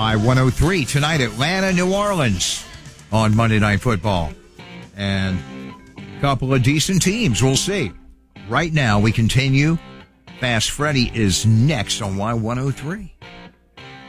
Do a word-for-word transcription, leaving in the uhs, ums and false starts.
Y one oh three. Tonight, Atlanta, New Orleans on Monday Night Football. And a couple of decent teams. We'll see. Right now, we continue. Fast Freddy is next on Y one oh three.